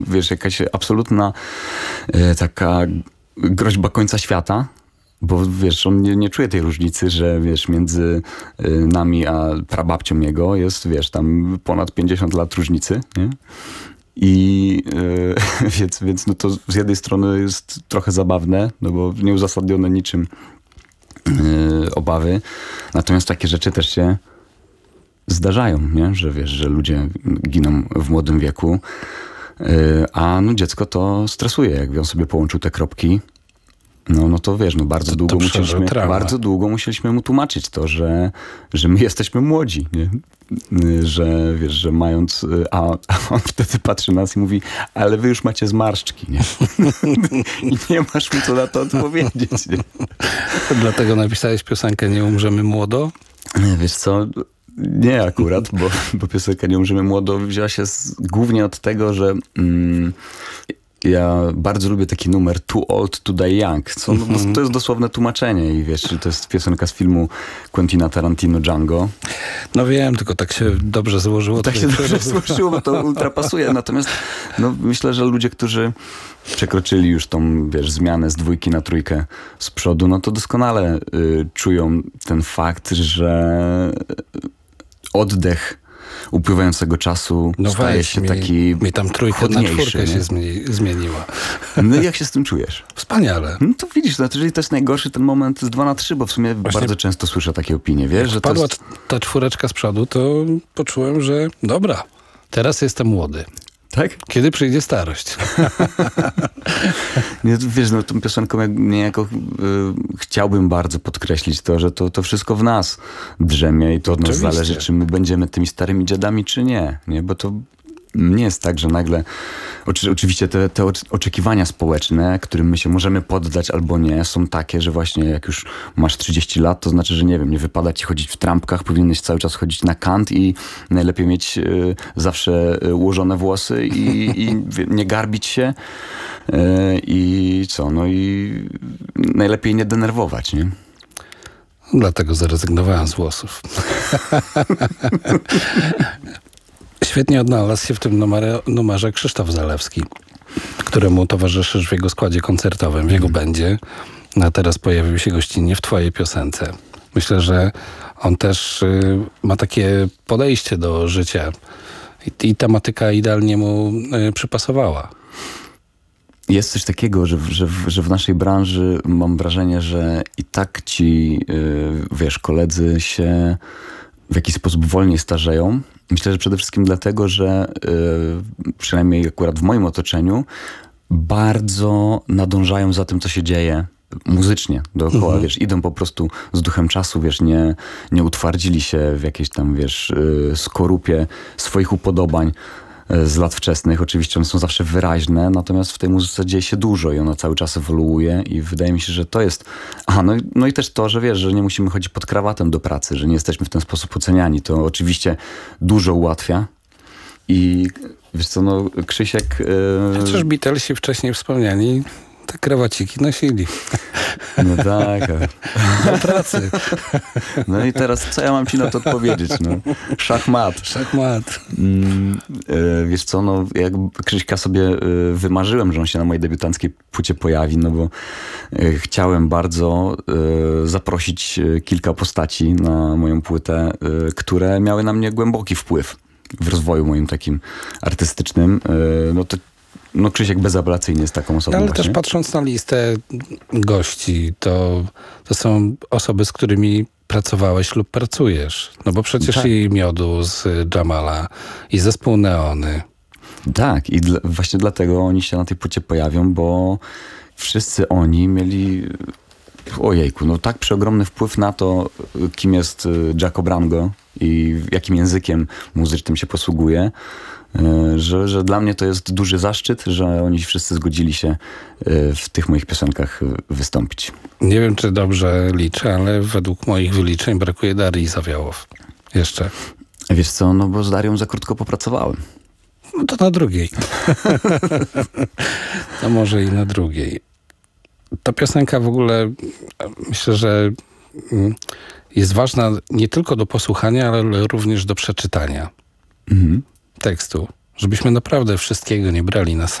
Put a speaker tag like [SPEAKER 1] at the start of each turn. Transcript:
[SPEAKER 1] wiesz, jakaś absolutna taka groźba końca świata. Bo wiesz, on nie czuje tej różnicy, że wiesz, między nami a prababcią jego jest, wiesz, tam ponad 50 lat różnicy, nie? I więc no to z jednej strony jest trochę zabawne, no bo nieuzasadnione niczym obawy. Natomiast takie rzeczy też się zdarzają, nie? Że wiesz, że ludzie giną w młodym wieku, a no dziecko to stresuje, jakby on sobie połączył te kropki. No to wiesz, no bardzo długo musieliśmy mu tłumaczyć to, że my jesteśmy młodzi, nie? Że wiesz, że mając, a on wtedy patrzy na nas i mówi, ale wy już macie zmarszczki, nie? I nie masz mu co na to odpowiedzieć, nie?
[SPEAKER 2] Dlatego napisałeś piosenkę Nie umrzemy młodo?
[SPEAKER 1] Wiesz co, nie akurat, bo piosenka Nie umrzemy młodo wzięła się głównie od tego, że ja bardzo lubię taki numer Too Old to Die Young. To jest dosłowne tłumaczenie i wiesz, to jest piosenka z filmu Quentina Tarantino Django.
[SPEAKER 2] No wiem, tylko tak się dobrze złożyło.
[SPEAKER 1] Tak się dobrze złożyło, bo to ultra pasuje. Natomiast no, myślę, że ludzie, którzy przekroczyli już tą, wiesz, zmianę z 2 na 3 z przodu, no to doskonale czują ten fakt, że oddech upływającego czasu staje się taki
[SPEAKER 2] mi tam 3 na 4 się zmieniła.
[SPEAKER 1] No i jak się z tym czujesz?
[SPEAKER 2] Wspaniale.
[SPEAKER 1] No to widzisz, znaczy, jeżeli to jest najgorszy ten moment z 2 na 3, bo w sumie właśnie bardzo często słyszę takie opinie, wiesz?
[SPEAKER 2] Jak
[SPEAKER 1] że
[SPEAKER 2] padła ta 4 z przodu, to poczułem, że dobra, teraz jestem młody.
[SPEAKER 1] Tak?
[SPEAKER 2] Kiedy przyjdzie starość?
[SPEAKER 1] Nie, wiesz, no tą piosenką niejako chciałbym bardzo podkreślić to, że to wszystko w nas drzemie i to od nas zależy, czy my będziemy tymi starymi dziadami, czy nie. Bo to nie jest tak, że nagle... Oczywiście te oczekiwania społeczne, którym my się możemy poddać albo nie, są takie, że właśnie jak już masz 30 lat, to znaczy, że nie wiem, nie wypada ci chodzić w trampkach, powinieneś cały czas chodzić na kant i najlepiej mieć zawsze ułożone włosy i nie garbić się i co, no i najlepiej nie denerwować, nie?
[SPEAKER 2] Dlatego zrezygnowałem z włosów. Świetnie odnalazł się w tym numerze Krzysztof Zalewski, któremu towarzyszysz w jego składzie koncertowym, w jego będzie. A teraz pojawił się gościnnie w twojej piosence. Myślę, że on też ma takie podejście do życia i tematyka idealnie mu przypasowała.
[SPEAKER 1] Jest coś takiego, że w naszej branży mam wrażenie, że i tak ci, wiesz, koledzy się w jakiś sposób wolniej starzeją. Myślę, że przede wszystkim dlatego, że przynajmniej akurat w moim otoczeniu bardzo nadążają za tym, co się dzieje muzycznie dookoła, wiesz, idą po prostu z duchem czasu, wiesz, nie utwardzili się w jakiejś tam, wiesz, skorupie swoich upodobań z lat wczesnych. Oczywiście one są zawsze wyraźne, natomiast w tej muzyce dzieje się dużo i ona cały czas ewoluuje i wydaje mi się, że to jest... No i też to, że wiesz, że nie musimy chodzić pod krawatem do pracy, że nie jesteśmy w ten sposób oceniani. To oczywiście dużo ułatwia i wiesz co, no Krzysiek...
[SPEAKER 2] Chociaż Beatlesi wcześniej wspomniani te krawaciki nosili.
[SPEAKER 1] No tak.
[SPEAKER 2] Do pracy.
[SPEAKER 1] No i teraz co ja mam ci na to odpowiedzieć? No? Szachmat. Wiesz co, no jak Krzyśka sobie wymarzyłem, że on się na mojej debiutanckiej płycie pojawi, no bo chciałem bardzo zaprosić kilka postaci na moją płytę, które miały na mnie głęboki wpływ w rozwoju moim takim artystycznym. No Krzysiek bezapelacyjnie jest taką osobą.
[SPEAKER 2] Ale
[SPEAKER 1] właśnie.
[SPEAKER 2] też patrząc na listę gości, to są osoby, z którymi pracowałeś lub pracujesz. No bo przecież tak. I Miodu z Jamala, i zespół Neony.
[SPEAKER 1] Tak, i właśnie dlatego oni się na tej płycie pojawią, bo wszyscy oni mieli, ojejku, no tak przeogromny wpływ na to, kim jest Jaco Brango i jakim językiem muzycznym się posługuje, że dla mnie to jest duży zaszczyt, że oni wszyscy zgodzili się w tych moich piosenkach wystąpić.
[SPEAKER 2] Nie wiem, czy dobrze liczę, ale według moich wyliczeń brakuje Darii Zawiałow. Jeszcze.
[SPEAKER 1] Wiesz co, no bo z Darią za krótko popracowałem.
[SPEAKER 2] No to na drugiej. No może i na drugiej. Ta piosenka w ogóle myślę, że jest ważna nie tylko do posłuchania, ale również do przeczytania tekstu. żebyśmy naprawdę wszystkiego nie brali na